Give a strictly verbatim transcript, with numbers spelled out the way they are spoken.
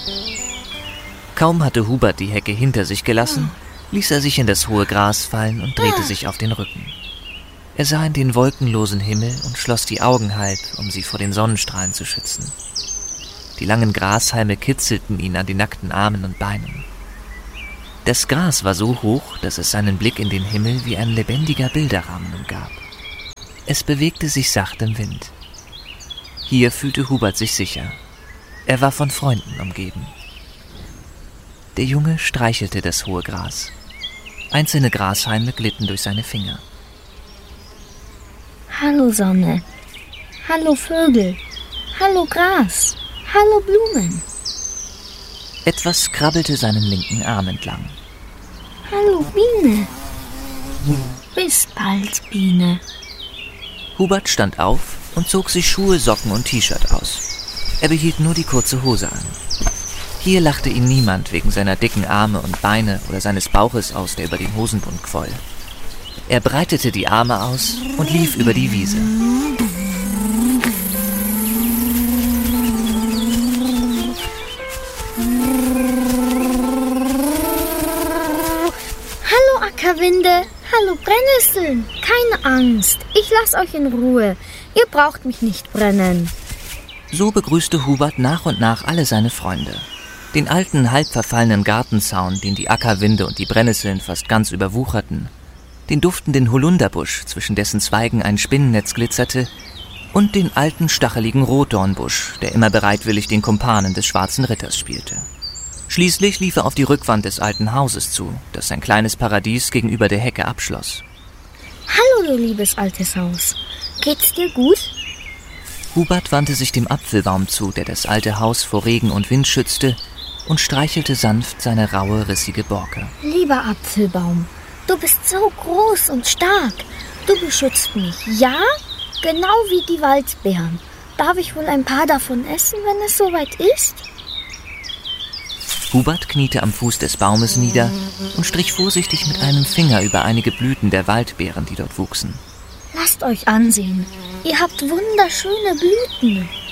Kaum hatte Hubert die Hecke hinter sich gelassen, ließ er sich in das hohe Gras fallen und drehte sich auf den Rücken. Er sah in den wolkenlosen Himmel und schloss die Augen halb, um sie vor den Sonnenstrahlen zu schützen. Die langen Grashalme kitzelten ihn an den nackten Armen und Beinen. Das Gras war so hoch, dass es seinen Blick in den Himmel wie ein lebendiger Bilderrahmen umgab. Es bewegte sich sacht im Wind. Hier fühlte Hubert sich sicher. Er war von Freunden umgeben. Der Junge streichelte das hohe Gras. Einzelne Grashalme glitten durch seine Finger. Hallo Sonne, hallo Vögel, hallo Gras, hallo Blumen. Etwas krabbelte seinen linken Arm entlang. Hallo Biene. Bis bald, Biene. Hubert stand auf und zog sich Schuhe, Socken und T-Shirt aus. Er behielt nur die kurze Hose an. Hier lachte ihn niemand wegen seiner dicken Arme und Beine oder seines Bauches aus, der über den Hosenbund quoll. Er breitete die Arme aus und lief über die Wiese. Hallo Ackerwinde, hallo Brennnesseln, keine Angst, ich lass euch in Ruhe, ihr braucht mich nicht brennen. So begrüßte Hubert nach und nach alle seine Freunde. Den alten, halb verfallenen Gartenzaun, den die Ackerwinde und die Brennnesseln fast ganz überwucherten, den duftenden Holunderbusch, zwischen dessen Zweigen ein Spinnennetz glitzerte, und den alten, stacheligen Rotdornbusch, der immer bereitwillig den Kumpanen des Schwarzen Ritters spielte. Schließlich lief er auf die Rückwand des alten Hauses zu, das sein kleines Paradies gegenüber der Hecke abschloss. Hallo, du liebes altes Haus. Geht's dir gut? Hubert wandte sich dem Apfelbaum zu, der das alte Haus vor Regen und Wind schützte, und streichelte sanft seine raue, rissige Borke. Lieber Apfelbaum, du bist so groß und stark. Du beschützt mich, ja? Genau wie die Waldbeeren. Darf ich wohl ein paar davon essen, wenn es soweit ist? Hubert kniete am Fuß des Baumes nieder und strich vorsichtig mit einem Finger über einige Blüten der Waldbeeren, die dort wuchsen. Lasst euch ansehen. Ihr habt wunderschöne Blüten.